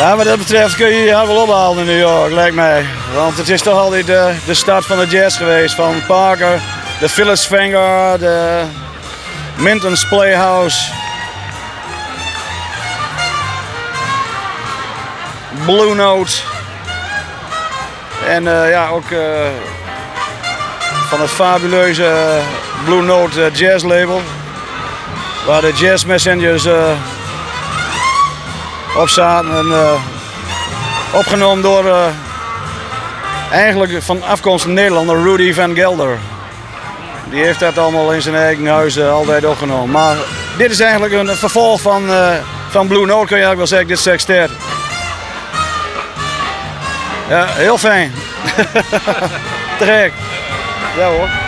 Ja, wat dat betreft kun je hier wel ophalen in New York, lijkt mij. Want het is toch altijd de start van de jazz geweest. Van Parker, de Phyllis Finger, de Minton's Playhouse. Blue Note. En ja, ook van het fabuleuze Blue Note jazz label. Waar de Jazz Messengers op zaten. En, opgenomen door eigenlijk van afkomst Nederlander Rudy van Gelder. Die heeft dat allemaal in zijn eigen huis altijd opgenomen. Maar dit is eigenlijk een vervolg van Blue Note, kun je eigenlijk wel zeggen, dit sextet. Ja, heel fijn. Te gek. Ja hoor.